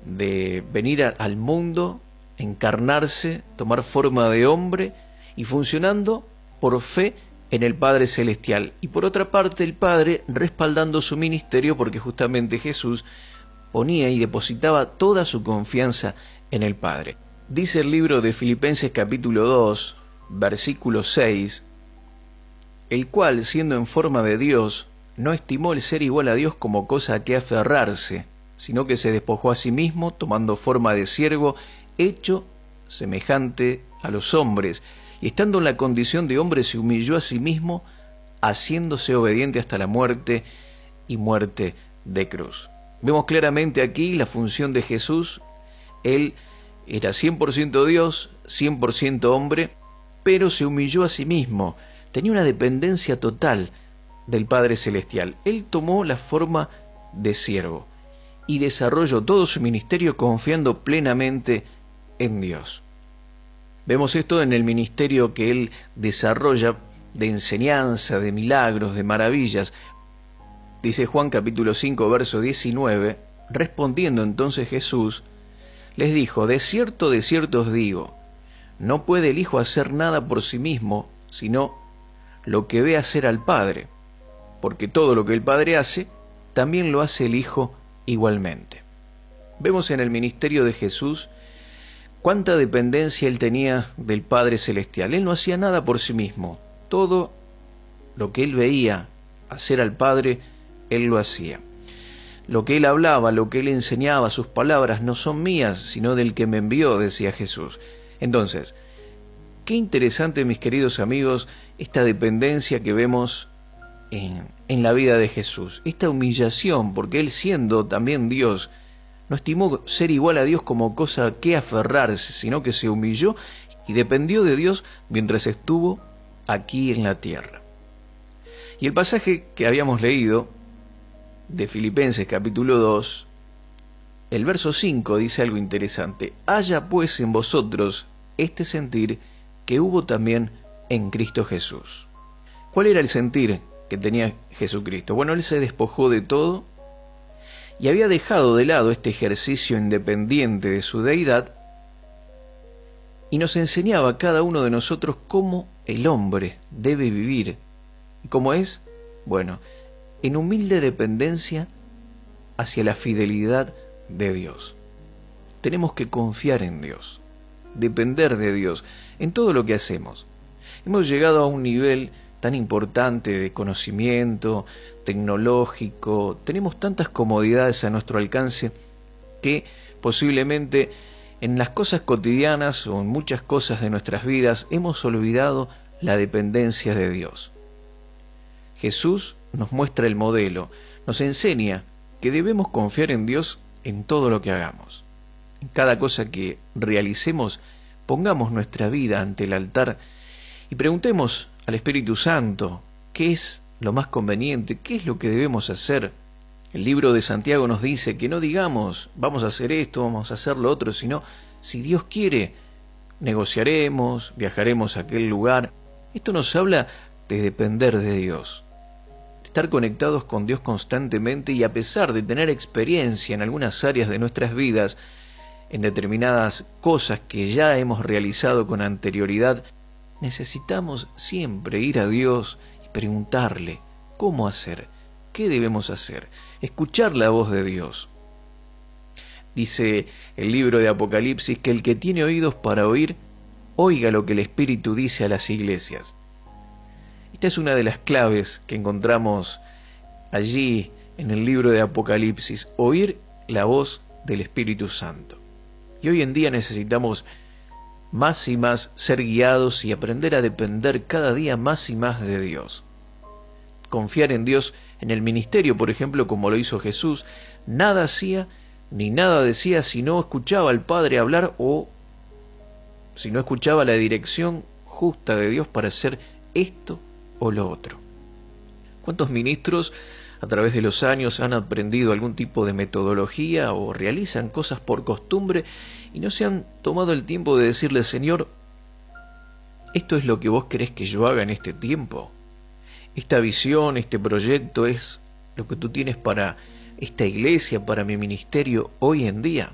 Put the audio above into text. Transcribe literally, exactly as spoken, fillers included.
de venir a, al mundo, encarnarse, tomar forma de hombre y funcionando por fe en el Padre Celestial. Y por otra parte el Padre respaldando su ministerio, porque justamente Jesús ponía y depositaba toda su confianza en el Padre. Dice el libro de Filipenses capítulo dos, versículo seis, el cual, siendo en forma de Dios, no estimó el ser igual a Dios como cosa a que aferrarse, sino que se despojó a sí mismo, tomando forma de siervo, hecho semejante a los hombres, y estando en la condición de hombre se humilló a sí mismo, haciéndose obediente hasta la muerte y muerte de cruz. Vemos claramente aquí la función de Jesús. Él era cien por ciento Dios, cien por ciento hombre, pero se humilló a sí mismo, tenía una dependencia total del Padre Celestial. Él tomó la forma de siervo y desarrolló todo su ministerio confiando plenamente en Dios. Vemos esto en el ministerio que él desarrolla de enseñanza, de milagros, de maravillas. Dice Juan capítulo cinco, verso diecinueve, respondiendo entonces Jesús, les dijo, de cierto, de cierto os digo, no puede el Hijo hacer nada por sí mismo, sino lo que ve hacer al Padre, porque todo lo que el Padre hace, también lo hace el Hijo igualmente. Vemos en el ministerio de Jesús cuánta dependencia él tenía del Padre Celestial. Él no hacía nada por sí mismo. Todo lo que él veía hacer al Padre, él lo hacía. Lo que él hablaba, lo que él enseñaba, sus palabras no son mías, sino del que me envió, decía Jesús. Entonces, qué interesante, mis queridos amigos, esta dependencia que vemos en, en la vida de Jesús. Esta humillación, porque él siendo también Dios, no estimó ser igual a Dios como cosa que aferrarse, sino que se humilló y dependió de Dios mientras estuvo aquí en la tierra. Y el pasaje que habíamos leído de Filipenses capítulo dos, el verso cinco dice algo interesante. Haya pues en vosotros este sentir que hubo también en Cristo Jesús. ¿Cuál era el sentir que tenía Jesucristo? Bueno, él se despojó de todo y había dejado de lado este ejercicio independiente de su deidad y nos enseñaba a cada uno de nosotros cómo el hombre debe vivir. ¿Y cómo es? Bueno, en humilde dependencia hacia la fidelidad de Dios. Tenemos que confiar en Dios, depender de Dios en todo lo que hacemos. Hemos llegado a un nivel tan importante de conocimiento tecnológico, tenemos tantas comodidades a nuestro alcance que posiblemente en las cosas cotidianas o en muchas cosas de nuestras vidas hemos olvidado la dependencia de Dios. Jesús nos muestra el modelo, nos enseña que debemos confiar en Dios en todo lo que hagamos. En cada cosa que realicemos, pongamos nuestra vida ante el altar y preguntemos al Espíritu Santo qué es lo más conveniente, qué es lo que debemos hacer. El libro de Santiago nos dice que no digamos vamos a hacer esto, vamos a hacer lo otro, sino si Dios quiere, negociaremos, viajaremos a aquel lugar. Esto nos habla de depender de Dios, de estar conectados con Dios constantemente y a pesar de tener experiencia en algunas áreas de nuestras vidas, en determinadas cosas que ya hemos realizado con anterioridad, necesitamos siempre ir a Dios y preguntarle cómo hacer, qué debemos hacer, escuchar la voz de Dios. Dice el libro de Apocalipsis que el que tiene oídos para oír, oiga lo que el Espíritu dice a las iglesias. Esta es una de las claves que encontramos allí en el libro de Apocalipsis, oír la voz del Espíritu Santo. Y hoy en día necesitamos más y más ser guiados y aprender a depender cada día más y más de Dios. Confiar en Dios en el ministerio, por ejemplo, como lo hizo Jesús, nada hacía ni nada decía si no escuchaba al Padre hablar o si no escuchaba la dirección justa de Dios para hacer esto o lo otro. ¿Cuántos ministros a través de los años han aprendido algún tipo de metodología o realizan cosas por costumbre y no se han tomado el tiempo de decirle, Señor, ¿esto es lo que vos querés que yo haga en este tiempo? Esta visión, este proyecto es lo que tú tienes para esta iglesia, para mi ministerio hoy en día.